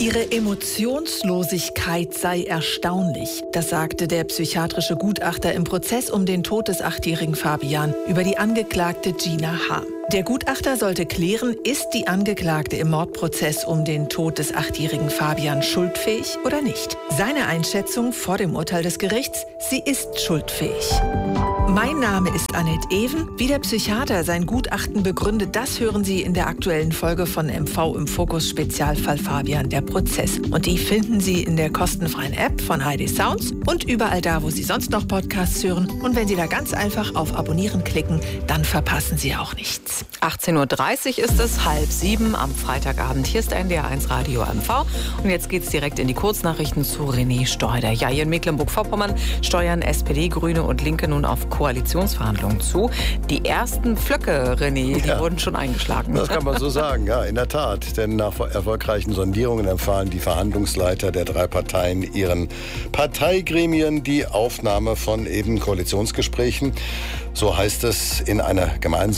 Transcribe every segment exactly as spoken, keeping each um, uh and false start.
Ihre Emotionslosigkeit sei erstaunlich. Das sagte der psychiatrische Gutachter im Prozess um den Tod des achtjährigen Fabian über die Angeklagte Gina H. Der Gutachter sollte klären, ist die Angeklagte im Mordprozess um den Tod des achtjährigen Fabian schuldfähig oder nicht. Seine Einschätzung vor dem Urteil des Gerichts: sie ist schuldfähig. Mein Name ist Annette Ewen. Wie der Psychiater sein Gutachten begründet, das hören Sie in der aktuellen Folge von M V im Fokus Spezialfall Fabian, der Prozess. Und die finden Sie in der kostenfreien App von H D Sounds und überall da, wo Sie sonst noch Podcasts hören. Und wenn Sie da ganz einfach auf Abonnieren klicken, dann verpassen Sie auch nichts. achtzehn Uhr dreißig ist es, halb sieben am Freitagabend. Hier ist N D R eins Radio M V. Und jetzt geht's direkt in die Kurznachrichten zu René Steuder. Ja, hier in Mecklenburg-Vorpommern steuern S P D, Grüne und Linke nun auf Koalitionsverhandlungen zu. Die ersten Pflöcke, René, die ja. wurden schon eingeschlagen. Das kann man so sagen, ja, in der Tat. Denn nach erfolgreichen Sondierungen empfahlen die Verhandlungsleiter der drei Parteien ihren Parteigremien die Aufnahme von eben Koalitionsgesprächen. So heißt es in einer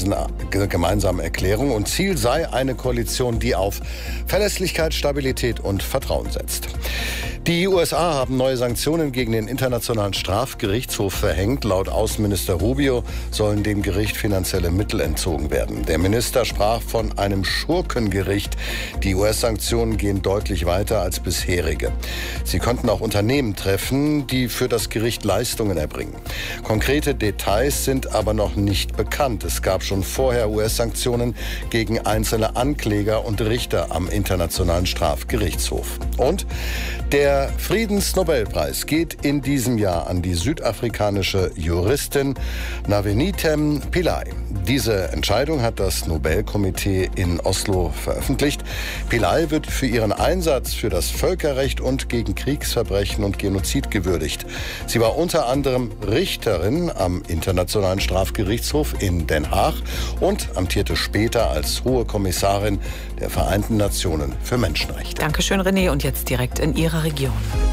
gemeinsamen Erklärung. Und Ziel sei eine Koalition, die auf Verlässlichkeit, Stabilität und Vertrauen setzt. Die U S A haben neue Sanktionen gegen den Internationalen Strafgerichtshof verhängt. Laut Außenminister Rubio sollen dem Gericht finanzielle Mittel entzogen werden. Der Minister sprach von einem Schurkengericht. Die U S-Sanktionen gehen deutlich weiter als bisherige. Sie könnten auch Unternehmen treffen, die für das Gericht Leistungen erbringen. Konkrete Details sind aber noch nicht bekannt. Es gab schon vorher U S-Sanktionen gegen einzelne Ankläger und Richter am Internationalen Strafgerichtshof. Und der Friedensnobelpreis geht in diesem Jahr an die südafrikanische Juristin Navenitem Pillay. Diese Entscheidung hat das Nobelkomitee in Oslo veröffentlicht. Pillay wird für ihren Einsatz für das Völkerrecht und gegen Kriegsverbrechen und Genozid gewürdigt. Sie war unter anderem Richterin am Internationalen Strafgerichtshof in Den Haag und amtierte später als Hohe Kommissarin der Vereinten Nationen für Menschenrechte. Dankeschön, René. Und jetzt direkt in Ihrer Region.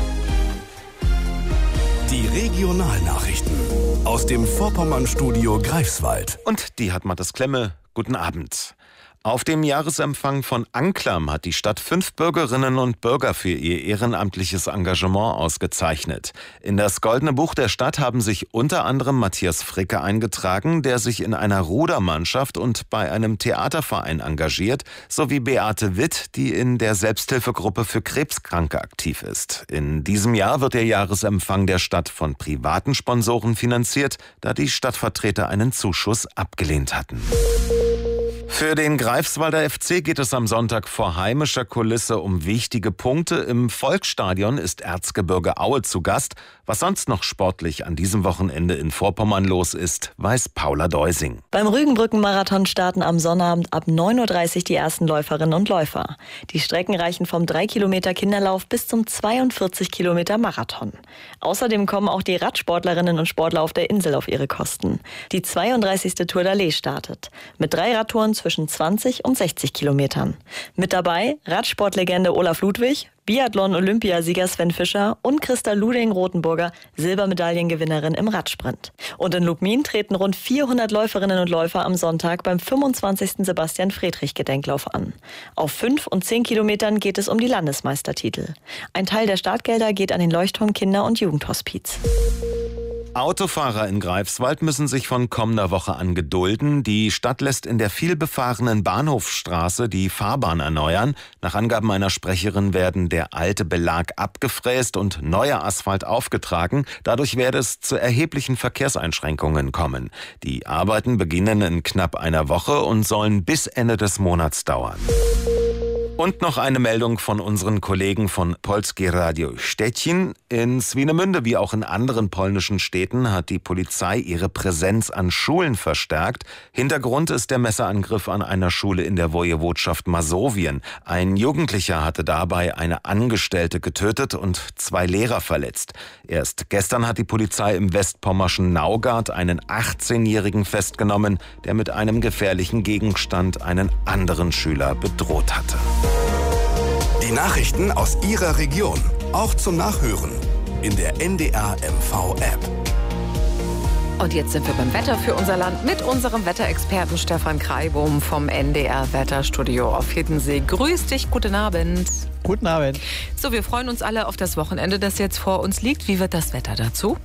Die Regionalnachrichten aus dem Vorpommern-Studio Greifswald. Und die hat Mathis Klemme. Guten Abend. Auf dem Jahresempfang von Anklam hat die Stadt fünf Bürgerinnen und Bürger für ihr ehrenamtliches Engagement ausgezeichnet. In das Goldene Buch der Stadt haben sich unter anderem Matthias Fricke eingetragen, der sich in einer Rudermannschaft und bei einem Theaterverein engagiert, sowie Beate Witt, die in der Selbsthilfegruppe für Krebskranke aktiv ist. In diesem Jahr wird der Jahresempfang der Stadt von privaten Sponsoren finanziert, da die Stadtvertreter einen Zuschuss abgelehnt hatten. Für den Greifswalder F C geht es am Sonntag vor heimischer Kulisse um wichtige Punkte. Im Volksstadion ist Erzgebirge Aue zu Gast. Was sonst noch sportlich an diesem Wochenende in Vorpommern los ist, weiß Paula Deusing. Beim Rügenbrücken-Marathon starten am Sonnabend ab neun Uhr dreißig die ersten Läuferinnen und Läufer. Die Strecken reichen vom drei Kilometer Kinderlauf bis zum zweiundvierzig Kilometer Marathon. Außerdem kommen auch die Radsportlerinnen und Sportler auf der Insel auf ihre Kosten. Die zweiunddreißigste Tour d'Allee startet. Mit drei Radtouren zwischen zwanzig und sechzig Kilometern. Mit dabei Radsportlegende Olaf Ludwig, Biathlon-Olympiasieger Sven Fischer und Christa Luding-Rothenburger, Silbermedaillengewinnerin im Radsprint. Und in Lubmin treten rund vierhundert Läuferinnen und Läufer am Sonntag beim fünfundzwanzigsten Sebastian-Friedrich-Gedenklauf an. Auf fünf und zehn Kilometern geht es um die Landesmeistertitel. Ein Teil der Startgelder geht an den Leuchtturm Kinder- und Jugendhospiz. Autofahrer in Greifswald müssen sich von kommender Woche an gedulden. Die Stadt lässt in der vielbefahrenen Bahnhofstraße die Fahrbahn erneuern. Nach Angaben einer Sprecherin werden der alte Belag abgefräst und neuer Asphalt aufgetragen. Dadurch werde es zu erheblichen Verkehrseinschränkungen kommen. Die Arbeiten beginnen in knapp einer Woche und sollen bis Ende des Monats dauern. Und noch eine Meldung von unseren Kollegen von Polskie Radio Szczecin. In Swinemünde wie auch in anderen polnischen Städten hat die Polizei ihre Präsenz an Schulen verstärkt. Hintergrund ist der Messerangriff an einer Schule in der Wojewodschaft Masowien. Ein Jugendlicher hatte dabei eine Angestellte getötet und zwei Lehrer verletzt. Erst gestern hat die Polizei im westpommerschen Naugard einen achtzehnjährigen festgenommen, der mit einem gefährlichen Gegenstand einen anderen Schüler bedroht hatte. Die Nachrichten aus Ihrer Region, auch zum Nachhören in der N D R M V App. Und jetzt sind wir beim Wetter für unser Land mit unserem Wetterexperten Stefan Kreibum vom N D R Wetterstudio auf Hiddensee. Grüß dich, guten Abend. Guten Abend. So, wir freuen uns alle auf das Wochenende, das jetzt vor uns liegt. Wie wird das Wetter dazu?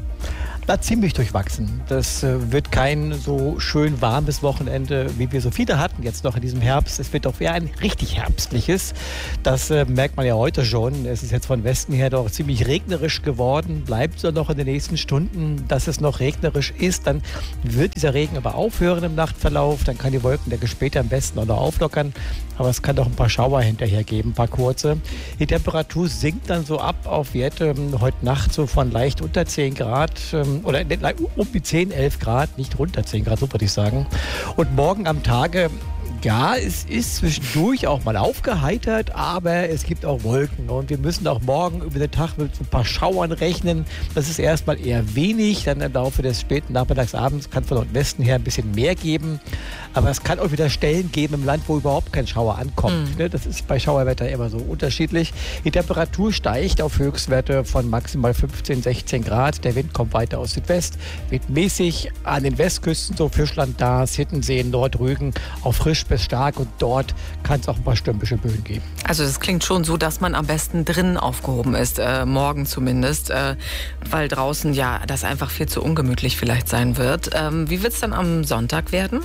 Na, ziemlich durchwachsen. Das äh, wird kein so schön warmes Wochenende, wie wir so viele hatten jetzt noch in diesem Herbst. Es wird doch eher ein richtig herbstliches. Das äh, merkt man ja heute schon. Es ist jetzt von Westen her doch ziemlich regnerisch geworden. Bleibt so noch in den nächsten Stunden, dass es noch regnerisch ist. Dann wird dieser Regen aber aufhören im Nachtverlauf. Dann kann die Wolkendecke später am besten auch noch auflockern. Aber es kann doch ein paar Schauer hinterher geben, ein paar kurze. Die Temperatur sinkt dann so ab auf Werte ähm, heute Nacht so von leicht unter zehn Grad. Ähm, oder um die zehn, elf Grad, nicht runter zehn Grad, so würde ich sagen. Und morgen am Tage, ja, es ist zwischendurch auch mal aufgeheitert, aber es gibt auch Wolken. Und wir müssen auch morgen über den Tag mit so ein paar Schauern rechnen. Das ist erstmal eher wenig. Dann im Laufe des späten Nachmittagsabends kann es von Nordwesten her ein bisschen mehr geben. Aber es kann auch wieder Stellen geben im Land, wo überhaupt kein Schauer ankommt. Mhm. Das ist bei Schauerwetter immer so unterschiedlich. Die Temperatur steigt auf Höchstwerte von maximal fünfzehn, sechzehn Grad. Der Wind kommt weiter aus Südwest, weht mäßig an den Westküsten, so Fischland, Dars, Hiddensee, Nordrügen, auch frisch bis stark. Und dort kann es auch ein paar stürmische Böen geben. Also das klingt schon so, dass man am besten drinnen aufgehoben ist, äh, morgen zumindest, äh, weil draußen ja das einfach viel zu ungemütlich vielleicht sein wird. Ähm, wie wird es dann am Sonntag werden?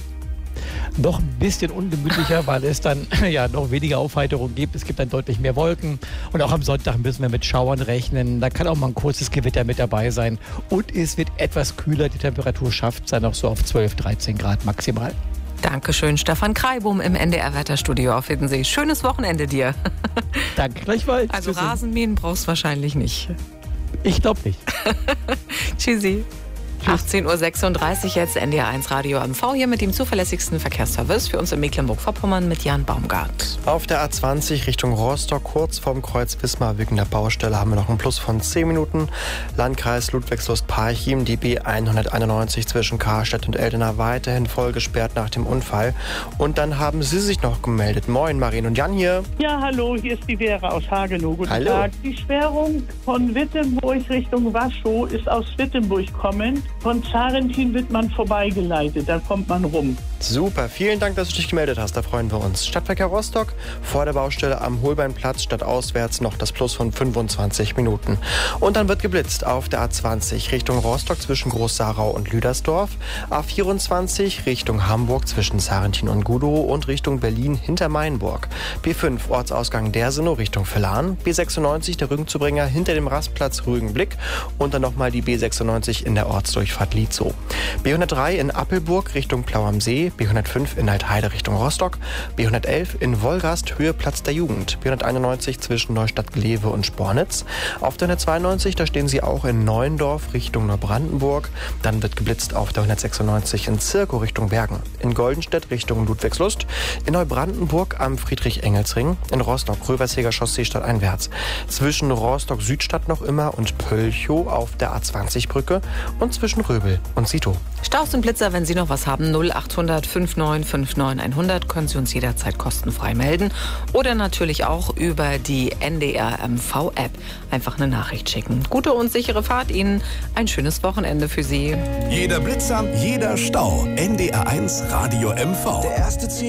Noch ein bisschen ungemütlicher, weil es dann ja noch weniger Aufheiterung gibt. Es gibt dann deutlich mehr Wolken. Und auch am Sonntag müssen wir mit Schauern rechnen. Da kann auch mal ein kurzes Gewitter mit dabei sein. Und es wird etwas kühler. Die Temperatur schafft es dann noch so auf zwölf, dreizehn Grad maximal. Dankeschön, Stefan Kreibum im N D R Wetterstudio auf Hiddensee. Schönes Wochenende dir. Danke, gleichfalls. Also Tschüssi. Rasenmähen brauchst du wahrscheinlich nicht. Ich glaube nicht. Tschüssi. achtzehn Uhr sechsunddreißig jetzt N D R eins Radio M V hier mit dem zuverlässigsten Verkehrsservice für uns in Mecklenburg-Vorpommern mit Jan Baumgart. Auf der A zwanzig Richtung Rostock, kurz vorm Kreuz Wismar wegen der Baustelle, haben wir noch einen Plus von zehn Minuten. Landkreis Ludwigslust-Parchim, die B hunderteinundneunzig zwischen Karstadt und Eldena weiterhin voll gesperrt nach dem Unfall. Und dann haben Sie sich noch gemeldet. Moin, Marien und Jan hier. Ja, hallo, hier ist die Vera aus Hagenow. Guten Hallo. Tag. Die Sperrung von Wittenburg Richtung Waschow ist aus Wittenburg kommend. Von Zarentin wird man vorbeigeleitet, da kommt man rum. Super, vielen Dank, dass du dich gemeldet hast, da freuen wir uns. Stadtverkehr Rostock, vor der Baustelle am Holbeinplatz, stadtauswärts noch das Plus von fünfundzwanzig Minuten. Und dann wird geblitzt auf der A zwanzig Richtung Rostock zwischen Groß-Sarau und Lüdersdorf, A vierundzwanzig Richtung Hamburg zwischen Zarentin und Gudow und Richtung Berlin hinter Mainburg. B fünf Ortsausgang Dersenow Richtung Villan, B sechsundneunzig der Rückenzubringer hinter dem Rastplatz Rügenblick und dann nochmal die B sechsundneunzig in der Ortsdurchfahrt Lietzow. B hundertdrei in Appelburg Richtung Plau am See, B hundertfünf in Altheide Richtung Rostock, B hundertelf in Wolgast Höhe Platz der Jugend, B hunderteinundneunzig zwischen Neustadt-Glewe und Spornitz. Auf der hundertzweiundneunzig, da stehen Sie auch in Neuendorf Richtung Neubrandenburg. Dann wird geblitzt auf der hundertsechsundneunzig in Zirkow Richtung Bergen, in Goldenstedt Richtung Ludwigslust, in Neubrandenburg am Friedrich-Engels-Ring, in Rostock Gröberseger Chaussee stadteinwärts, zwischen Rostock-Südstadt noch immer und Pölchow auf der A zwanzig Brücke und zwischen Röbel und Sito. Staus und Blitzer, wenn Sie noch was haben, null achthundert fünfundneunzig neunundfünfzig hundert, können Sie uns jederzeit kostenfrei melden. Oder natürlich auch über die N D R M V-App einfach eine Nachricht schicken. Gute und sichere Fahrt Ihnen, ein schönes Wochenende für Sie. Jeder Blitzer, jeder Stau. N D R eins Radio M V. Der erste